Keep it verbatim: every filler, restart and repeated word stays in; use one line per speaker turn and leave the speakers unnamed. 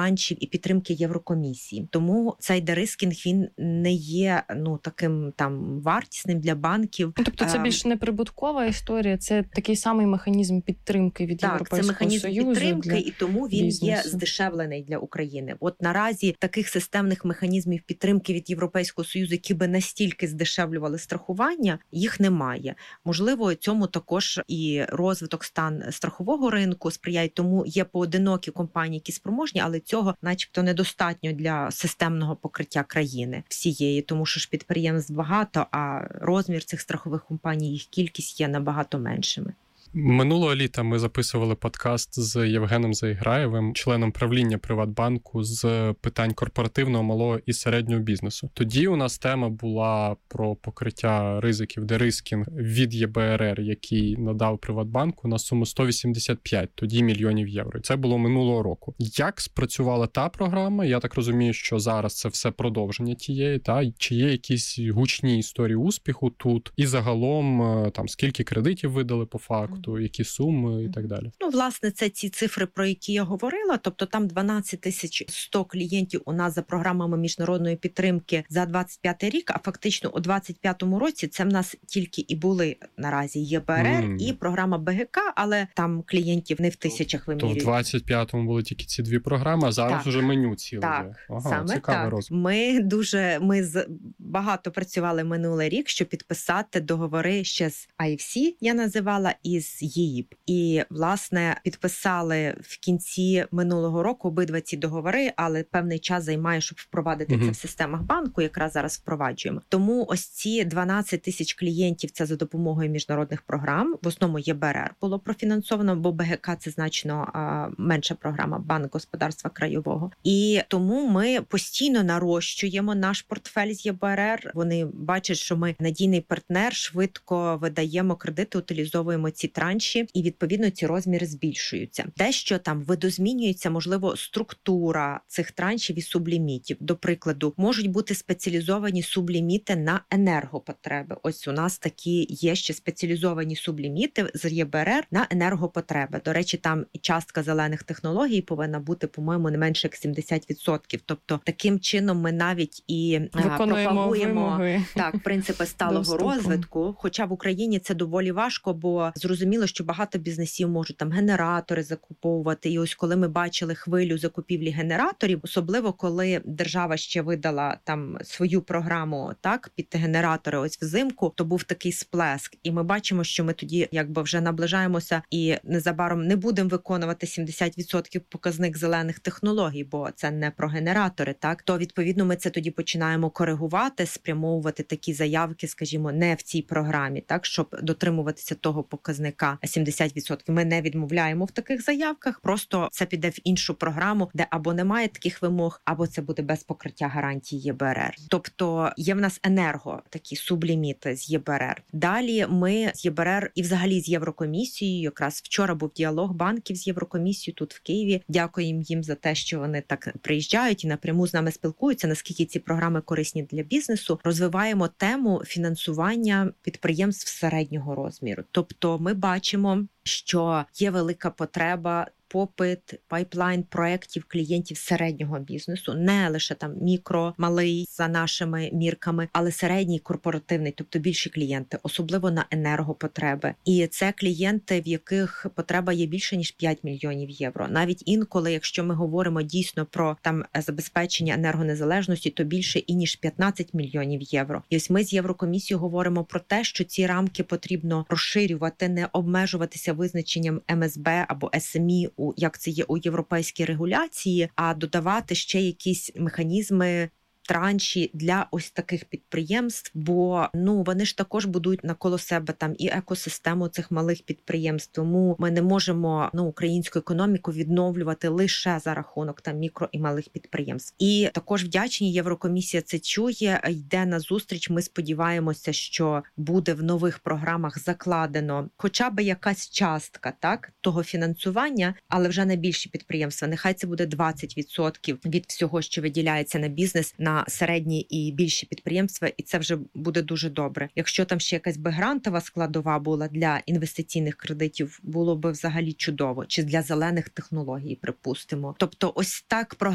траншів і підтримки Єврокомісії. Тому цей дерискінг, він не є, ну, таким там вартісним для банків.
Тобто це більш неприбуткова історія, це такий самий механізм підтримки від
так,
Європейського
Союзу. Так, це механізм
Союзу
підтримки, і тому він
бізнесу.
є здешевлений для України. От наразі таких системних механізмів підтримки від Європейського Союзу, які би настільки здешевлювали страхування, їх немає. Можливо, цьому також і розвиток стан страхового ринку сприяє, тому є поодинокі компанії, які спроможні, але цього начебто недостатньо для системного покриття країни всієї, тому що ж підприємств багато, а розмір цих страхових компаній, їх кількість є набагато меншими.
Минулого літа ми записували подкаст з Євгеном Заіграєвим, членом правління Приватбанку, з питань корпоративного, малого і середнього бізнесу. Тоді у нас тема була про покриття ризиків, дерискінг від ЄБРР, який надав Приватбанку на суму сто вісімдесят п'ять тоді мільйонів євро. Це було минулого року. Як спрацювала та програма? Я так розумію, що зараз це все продовження тієї, та чи є якісь гучні історії успіху тут? І загалом, там, скільки кредитів видали по факту? Які суми і так далі?
Ну, власне, це ці цифри, про які я говорила. Тобто там дванадцять тисяч сто клієнтів у нас за програмами міжнародної підтримки за двадцять п'ятий рік, а фактично у двадцять п'ятому році це в нас тільки і були наразі ЄБРР mm. і програма БГК, але там клієнтів не в тисячах вимірюють.
То в двадцять п'ятому були тільки ці дві програми, а зараз
так.
уже меню ціле.
Так,
ага,
саме так.
Розум.
Ми дуже, ми з, багато працювали минулий рік, щоб підписати договори ще з ай еф сі, я називала, і з ЄІП. І, власне, підписали в кінці минулого року обидва ці договори, але певний час займає, щоб впровадити uh-huh. це в системах банку, якраз зараз впроваджуємо. Тому ось ці дванадцять тисяч клієнтів, це за допомогою міжнародних програм. В основному ЄБРР було профінансовано, бо БГК – це значно а, менша програма, Банк господарства краєвого. І тому ми постійно нарощуємо наш портфель з ЄБРР. Вони бачать, що ми надійний партнер, швидко видаємо кредити, утилізовуємо ці транші, і, відповідно, ці розміри збільшуються. Дещо там видозмінюється, можливо, структура цих траншів і сублімітів. До прикладу, можуть бути спеціалізовані субліміти на енергопотреби. Ось у нас такі є ще спеціалізовані субліміти з ЄБРР на енергопотреби. До речі, там і частка зелених технологій повинна бути, по-моєму, не менше як сімдесят відсотків. Тобто, таким чином ми навіть і пропагуємо так, принципи сталого розвитку. Хоча в Україні це доволі важко, бо зрозуміло, що багато бізнесів можуть там генератори закуповувати. І ось коли ми бачили хвилю закупівлі генераторів, особливо коли держава ще видала там свою програму, так, під генератори ось взимку, то був такий сплеск. І ми бачимо, що ми тоді якби вже наближаємося і незабаром не будемо виконувати сімдесят відсотків показник зелених технологій, бо це не про генератори, так? То, відповідно, ми це тоді починаємо коригувати, спрямовувати такі заявки, скажімо, не в цій програмі, так, щоб дотримуватися того показника сімдесят відсотків. Ми не відмовляємо в таких заявках, просто це піде в іншу програму, де або немає таких вимог, або це буде без покриття гарантій ЄБРР. Тобто є в нас енерго, такі субліміти з ЄБРР. Далі ми з ЄБРР і взагалі з Єврокомісією, якраз вчора був діалог банків з Єврокомісією тут в Києві. Дякуємо їм за те, що вони так приїжджають і напряму з нами спілкуються, наскільки ці програми корисні для бізнесу. Розвиваємо тему фінансування підприємств середнього розміру. Тобто ми бачимо, що є велика потреба, попит, пайплайн проєктів клієнтів середнього бізнесу, не лише там мікро, малий за нашими мірками, але середній, корпоративний, тобто більші клієнти, особливо на енергопотреби. І це клієнти, в яких потреба є більше, ніж п'ять мільйонів євро. Навіть інколи, якщо ми говоримо дійсно про там забезпечення енергонезалежності, то більше і ніж п'ятнадцять мільйонів євро. І ось ми з Єврокомісією говоримо про те, що ці рамки потрібно розширювати, не обмежуватися визначенням ем ес бе або ес ем і, як це є у європейській регуляції, а додавати ще якісь механізми, транші для ось таких підприємств, бо ну вони ж також будують навколо себе там і екосистему цих малих підприємств. Тому ми не можемо ну українську економіку відновлювати лише за рахунок там мікро і малих підприємств. І також вдячні, Єврокомісія це чує, йде на зустріч. Ми сподіваємося, що буде в нових програмах закладено хоча б якась частка так того фінансування, але вже на більші підприємства. Нехай це буде двадцять відсотків від всього, що виділяється на бізнес, на середні і більші підприємства, і це вже буде дуже добре. Якщо там ще якась би грантова складова була для інвестиційних кредитів, було би взагалі чудово. Чи для зелених технологій, припустимо. Тобто ось так програма